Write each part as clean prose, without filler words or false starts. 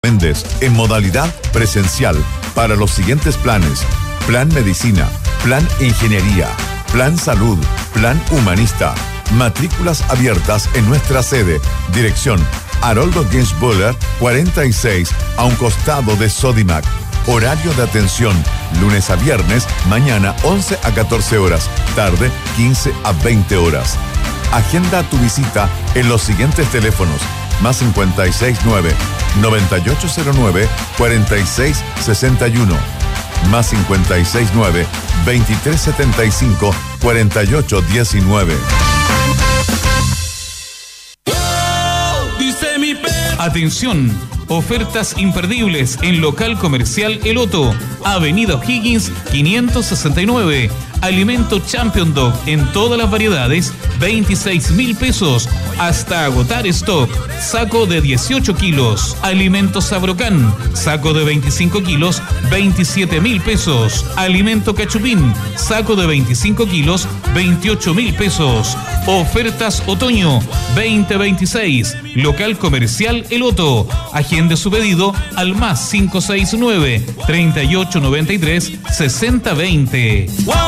Méndez, en modalidad presencial, para los siguientes planes: Plan Medicina, Plan Ingeniería, Plan Salud, Plan Humanista. Matrículas abiertas en nuestra sede. Dirección: Haroldo Ginsbuller, 46, a un costado de Sodimac. Horario de atención: lunes a viernes, mañana 11 a 14 horas, tarde 15 a 20 horas. Agenda tu visita en los siguientes teléfonos: más 569 9809 4661, más 569 2375 4819. Atención, ofertas imperdibles en local comercial El Otto, Avenida O'Higgins 569. Alimento Champion Dog en todas las variedades, 26.000 pesos, hasta agotar stock. Saco de 18 kilos. Alimento Sabrocán, saco de 25 kilos, 27.000 pesos. Alimento Cachupín, saco de 25 kilos, 28.000 pesos. Ofertas Otoño 2026, local comercial El Otto. Agende su pedido al más 569 3893 6020.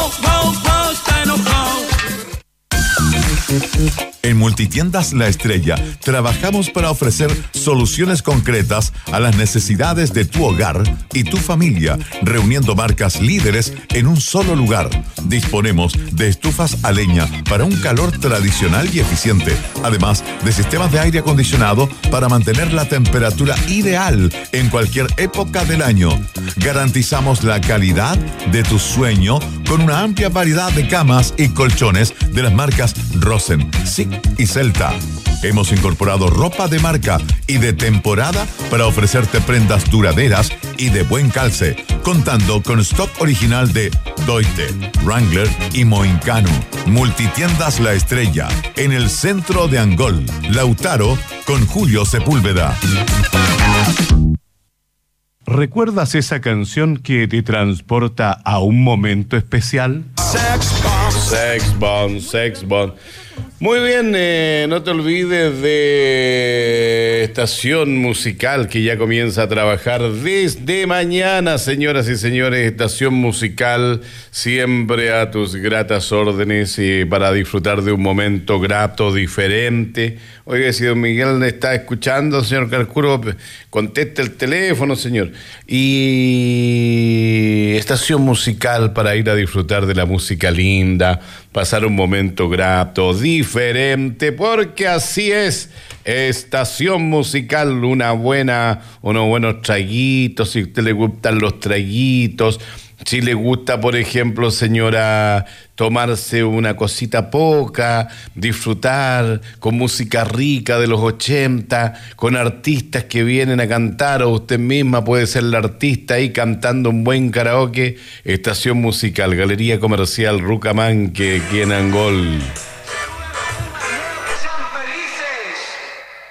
En Multitiendas La Estrella trabajamos para ofrecer soluciones concretas a las necesidades de tu hogar y tu familia, reuniendo marcas líderes en un solo lugar. Disponemos de estufas a leña para un calor tradicional y eficiente, además de sistemas de aire acondicionado para mantener la temperatura ideal en cualquier época del año. Garantizamos la calidad de tu sueño con una amplia variedad de camas y colchones de las marcas Rosen, SIC y Celta. Hemos incorporado ropa de marca y de temporada para ofrecerte prendas duraderas y de buen calce, contando con stock original de Doite, Wrangler y Mohincano. Multitiendas La Estrella, en el centro de Angol, Lautaro, con Julio Sepúlveda. ¿Recuerdas esa canción que te transporta a un momento especial? Sex Bomb. Muy bien, no te olvides de Estación Musical, que ya comienza a trabajar desde mañana, señoras y señores. Estación Musical, siempre a tus gratas órdenes y para disfrutar de un momento grato, diferente. Oiga, si don Miguel me está escuchando, señor Carcuro, conteste el teléfono, señor. Y Estación Musical para ir a disfrutar de la música linda, pasar un momento grato, diferente, porque así es. Estación Musical, unos buenos traguitos, si a usted le gustan los traguitos. Si le gusta, por ejemplo, señora, tomarse una cosita poca, disfrutar con música rica de los 80, con artistas que vienen a cantar, o usted misma puede ser la artista ahí cantando un buen karaoke. Estación Musical, Galería Comercial Rucamanque, aquí en Angol.